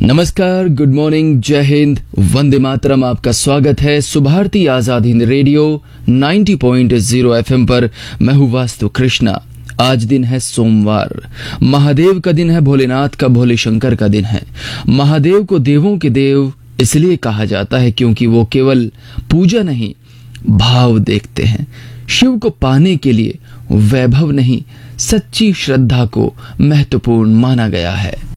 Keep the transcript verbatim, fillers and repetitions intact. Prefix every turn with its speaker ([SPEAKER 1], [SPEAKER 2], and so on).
[SPEAKER 1] नमस्कार, good morning, जय हिंद, वंदे मातरम। आपका स्वागत है सुभारती आजाद हिंद रेडियो नब्बे पॉइंट ज़ीरो एफएम पर। मैं हूँ वास्तु कृष्णा। आज दिन है सोमवार। महादेव का दिन है, भोलेनाथ का, भोले शंकर का दिन है। महादेव को देवों के देव इसलिए कहा जाता है क्योंकि वो केवल पूजा नहीं, भाव देखते हैं। शिव को पाने के लिए वैभव नहीं, सच्ची श्रद्धा को महत्वपूर्ण माना गया है।